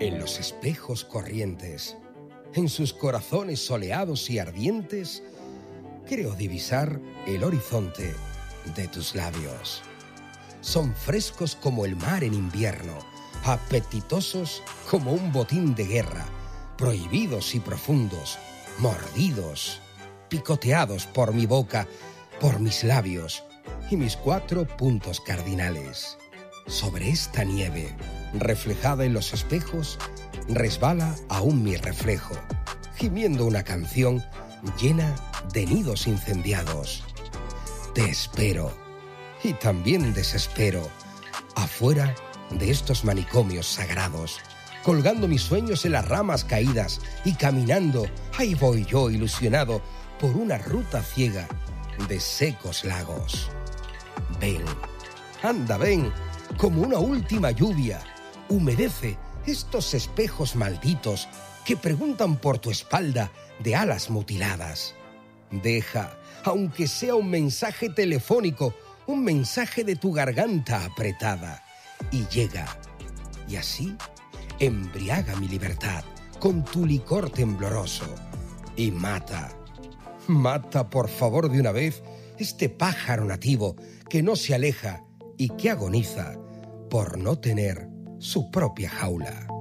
En los espejos corrientes, en sus corazones soleados y ardientes, creo divisar el horizonte de tus labios. Son frescos como el mar en invierno, apetitosos como un botín de guerra, prohibidos y profundos, mordidos, picoteados por mi boca, por mis labios y mis 4 puntos cardinales. Sobre esta nieve, reflejada en los espejos, resbala aún mi reflejo, gimiendo una canción llena de nidos incendiados. Te espero y también desespero afuera de estos manicomios sagrados, colgando mis sueños en las ramas caídas y caminando, ahí voy yo ilusionado por una ruta ciega de secos lagos. Ven, anda, ven, como una última lluvia, humedece estos espejos malditos que preguntan por tu espalda de alas mutiladas. Deja, aunque sea un mensaje telefónico, un mensaje de tu garganta apretada, y llega, y así embriaga mi libertad con tu licor tembloroso, y mata por favor de una vez este pájaro nativo que no se aleja y que agoniza por no tener su propia jaula.